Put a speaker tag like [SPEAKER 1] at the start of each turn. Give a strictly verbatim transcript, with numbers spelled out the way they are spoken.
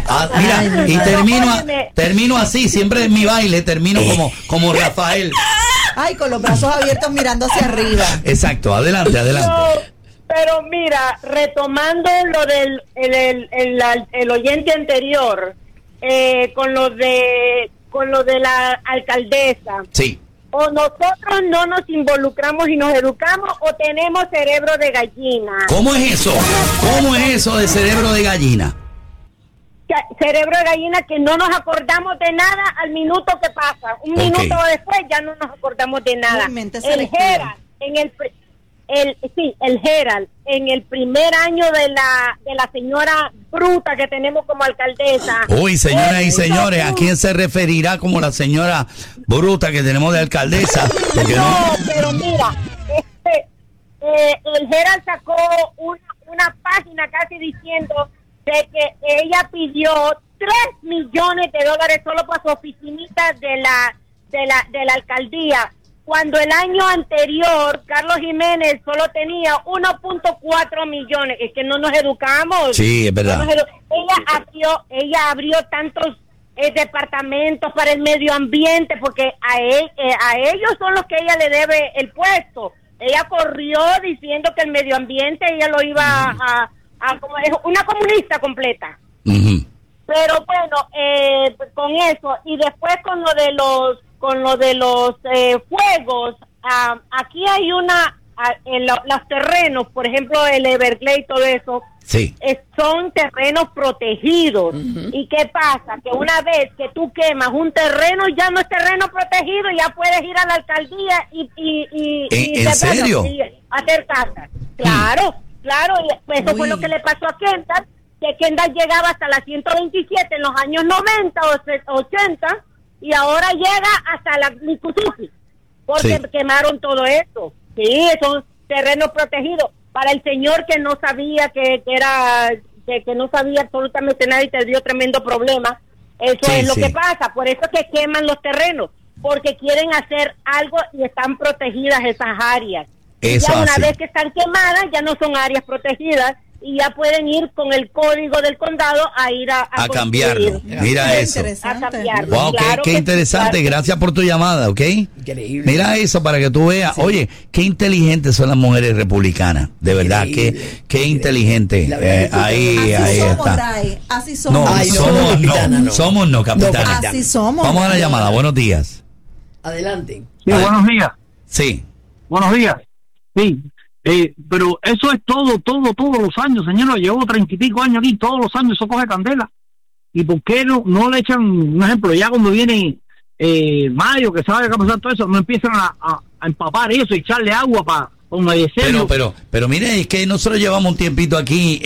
[SPEAKER 1] Ah, mira, y termino, a- termino así, siempre en mi baile termino como, como Rafael.
[SPEAKER 2] Ay, con los brazos abiertos mirando hacia arriba.
[SPEAKER 1] Exacto, adelante, adelante.
[SPEAKER 3] No, pero mira, retomando lo del el, el, el, el oyente anterior, eh, con lo de con lo de la alcaldesa.
[SPEAKER 1] Sí.
[SPEAKER 3] O nosotros no nos involucramos y nos educamos, o tenemos cerebro de gallina.
[SPEAKER 1] ¿Cómo es eso? ¿Cómo es eso de cerebro de gallina?
[SPEAKER 3] Cerebro de gallina que no nos acordamos de nada al minuto que pasa. Un
[SPEAKER 1] Okay.
[SPEAKER 3] minuto después ya no nos acordamos de nada.
[SPEAKER 2] Uy, mente
[SPEAKER 3] El
[SPEAKER 2] selectiva.
[SPEAKER 3] Herald, en el, pri- el sí, el Herald, en el primer año de la de la señora bruta que tenemos como alcaldesa.
[SPEAKER 1] Uy, señoras y
[SPEAKER 3] él
[SPEAKER 1] señores,
[SPEAKER 3] hizo
[SPEAKER 1] ¿a quién se referirá como la señora bruta que tenemos de alcaldesa? Porque
[SPEAKER 3] No,
[SPEAKER 1] no.
[SPEAKER 3] pero mira, este, eh, el Herald sacó una, una página casi diciendo de que ella pidió tres millones de dólares solo para su oficinita de la, de la, de la alcaldía, cuando el año anterior Carlos Jiménez solo tenía uno punto cuatro millones. Es que no nos educamos.
[SPEAKER 1] Sí, es verdad.
[SPEAKER 3] No nos edu- ella abrió, ella abrió tantos eh, departamentos para el medio ambiente, porque a, él, eh, a ellos son los que ella le debe el puesto. Ella corrió diciendo que el medio ambiente ella lo iba a, a, a como es una comunista completa.
[SPEAKER 1] Ujú.
[SPEAKER 3] Pero bueno, eh, con eso y después con lo de los con lo de los eh, fuegos, ah, aquí hay una ah, en lo- los terrenos, por ejemplo el Everglades y todo eso,
[SPEAKER 1] Sí.
[SPEAKER 3] eh, son terrenos protegidos. ¿Y qué pasa? Que una vez que tú quemas un terreno, ya no es terreno protegido, ya puedes ir a la alcaldía y, y, y,
[SPEAKER 1] ¿En-
[SPEAKER 3] y
[SPEAKER 1] en
[SPEAKER 3] te-
[SPEAKER 1] serio?
[SPEAKER 3] y hacer casas. Claro, claro, y eso fue
[SPEAKER 2] Uy.
[SPEAKER 3] lo que le pasó a Kendall, que Kendall llegaba hasta la ciento veintisiete en los años noventa o se- ochenta, y ahora llega hasta la Mississippi, porque
[SPEAKER 1] Sí.
[SPEAKER 3] quemaron todo esto. Sí, son terrenos protegidos. Para el señor que no sabía que, que era, que, que no sabía absolutamente nada y te dio tremendo problema, eso
[SPEAKER 1] Sí,
[SPEAKER 3] es lo
[SPEAKER 1] sí.
[SPEAKER 3] que pasa. Por eso es que queman los terrenos, porque quieren hacer algo y están protegidas esas áreas. Y
[SPEAKER 1] Eso
[SPEAKER 3] ya una
[SPEAKER 1] así.
[SPEAKER 3] vez que están quemadas, ya no son áreas protegidas y ya pueden ir con el código del condado a ir a,
[SPEAKER 1] A cambiarlo.
[SPEAKER 3] construir.
[SPEAKER 1] Mira
[SPEAKER 2] Qué
[SPEAKER 1] eso.
[SPEAKER 3] A
[SPEAKER 2] interesante.
[SPEAKER 3] cambiarlo.
[SPEAKER 1] Wow, qué,
[SPEAKER 3] Claro
[SPEAKER 1] qué
[SPEAKER 3] que sí,
[SPEAKER 1] interesante.
[SPEAKER 3] claro.
[SPEAKER 1] Gracias por tu llamada, ¿ok?
[SPEAKER 4] Increíble.
[SPEAKER 1] Mira eso para que tú veas. Oye, qué inteligentes son las mujeres republicanas. De verdad, qué,
[SPEAKER 4] Increíble.
[SPEAKER 1] qué inteligente.
[SPEAKER 4] La verdad
[SPEAKER 1] Eh,
[SPEAKER 4] que sí.
[SPEAKER 1] ahí,
[SPEAKER 2] Así
[SPEAKER 1] ahí
[SPEAKER 2] somos,
[SPEAKER 1] está.
[SPEAKER 2] Ray. Así somos.
[SPEAKER 1] No,
[SPEAKER 4] Ay, no,
[SPEAKER 1] somos no,
[SPEAKER 4] capitana, no.
[SPEAKER 1] somos no, capitana.
[SPEAKER 4] No,
[SPEAKER 2] Así somos.
[SPEAKER 1] Vamos a la llamada. Buenos días.
[SPEAKER 4] Adelante.
[SPEAKER 5] Sí,
[SPEAKER 1] Ay.
[SPEAKER 5] buenos días,
[SPEAKER 1] Sí.
[SPEAKER 5] buenos días. Sí, eh, pero eso es todo, todo, todos los años, señor. Llevo treinta y pico años aquí, todos los años eso coge candela. ¿Y por qué no, no le echan, un ejemplo, ya cuando viene eh, mayo, que sabe que va a pasar todo eso, no empiezan a, a, a empapar eso y echarle agua para humedecerlo?
[SPEAKER 1] Pero, pero, pero mire, es que nosotros llevamos un tiempito aquí